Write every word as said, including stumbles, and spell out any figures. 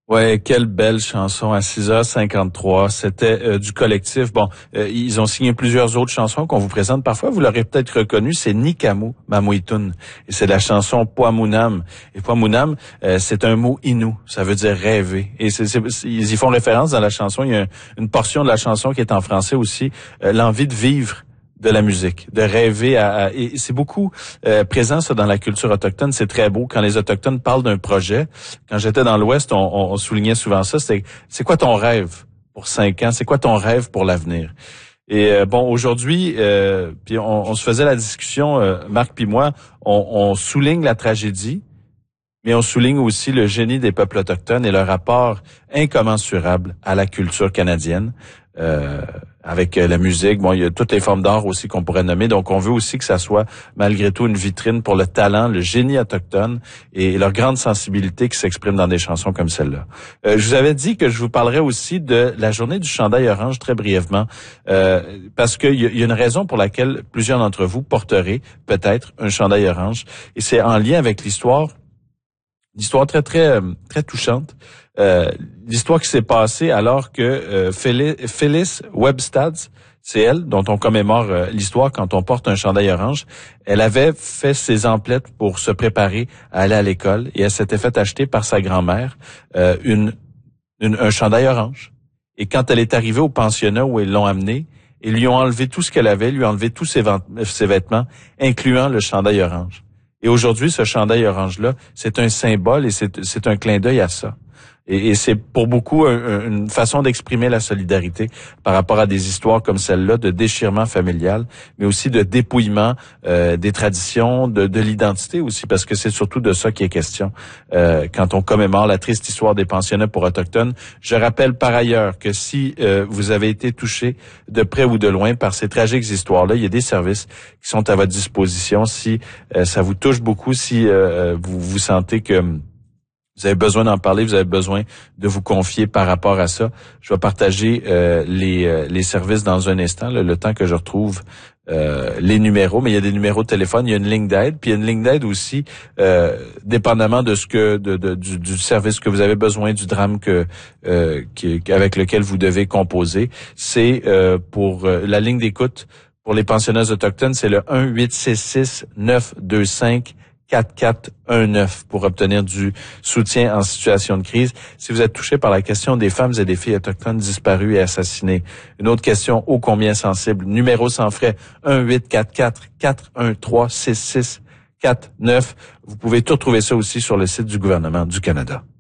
Ouais, quelle belle chanson à six heures cinquante-trois. C'était euh, du collectif. Bon, euh, ils ont signé plusieurs autres chansons qu'on vous présente parfois. Vous l'aurez peut-être reconnu, c'est Nikamu Mamuitun. Et c'est la chanson Poamunam. Et Poamunam, euh, c'est un mot inou. Ça veut dire rêver. Et c'est, c'est, ils y font référence dans la chanson. Il y a une portion de la chanson qui est en français aussi. Euh, l'envie de vivre de la musique, de rêver à, à et c'est beaucoup euh, présent ça dans la culture autochtone. C'est très beau quand les autochtones parlent d'un projet. Quand j'étais dans l'Ouest, on, on, on soulignait souvent ça. C'est c'est quoi ton rêve pour cinq ans? C'est quoi ton rêve pour l'avenir? Et euh, bon, aujourd'hui, euh, puis on, on se faisait la discussion, euh, Marc puis moi, on, on souligne la tragédie, mais on souligne aussi le génie des peuples autochtones et leur rapport incommensurable à la culture canadienne. Euh, avec la musique, bon, il y a toutes les formes d'art aussi qu'on pourrait nommer. Donc, on veut aussi que ça soit, malgré tout, une vitrine pour le talent, le génie autochtone et leur grande sensibilité qui s'exprime dans des chansons comme celle-là. Euh, je vous avais dit que je vous parlerais aussi de la journée du chandail orange très brièvement, euh, parce qu'il y, y a une raison pour laquelle plusieurs d'entre vous porteraient peut-être un chandail orange, et c'est en lien avec l'histoire, l'histoire très, très, très touchante. Euh, l'histoire qui s'est passée alors que euh, Phyllis Webstad, c'est elle dont on commémore euh, l'histoire quand on porte un chandail orange, elle avait fait ses emplettes pour se préparer à aller à l'école et elle s'était fait acheter par sa grand-mère euh, une, une un chandail orange. Et quand elle est arrivée au pensionnat où ils l'ont amenée, ils lui ont enlevé tout ce qu'elle avait, lui ont enlevé tous ses, ses vêtements, incluant le chandail orange. Et aujourd'hui, ce chandail orange-là, c'est un symbole et c'est, c'est un clin d'œil à ça. Et, et c'est pour beaucoup un, une façon d'exprimer la solidarité par rapport à des histoires comme celle-là de déchirement familial, mais aussi de dépouillement euh, des traditions, de, de l'identité aussi, parce que c'est surtout de ça qui est question euh, quand on commémore la triste histoire des pensionnats pour autochtones. Je rappelle par ailleurs que si euh, vous avez été touché de près ou de loin par ces tragiques histoires-là, il y a des services qui sont à votre disposition. Si euh, ça vous touche beaucoup, si euh, vous vous sentez que vous avez besoin d'en parler, vous avez besoin de vous confier par rapport à ça. Je vais partager euh, les, euh, les services dans un instant, là, le temps que je retrouve euh, les numéros. Mais il y a des numéros de téléphone, il y a une ligne d'aide, puis il y a une ligne d'aide aussi, euh, dépendamment de ce que de, de du, du service que vous avez besoin, du drame que euh, qui, avec lequel vous devez composer. C'est euh, pour euh, la ligne d'écoute pour les pensionnats autochtones, c'est le un huit six six neuf deux cinq quatre quatre un neuf pour obtenir du soutien en situation de crise. Si vous êtes touché par la question des femmes et des filles autochtones disparues et assassinées, une autre question ô combien sensible, numéro sans frais un huit quatre quatre quatre un trois six six quatre neuf. Vous pouvez tout retrouver ça aussi sur le site du gouvernement du Canada.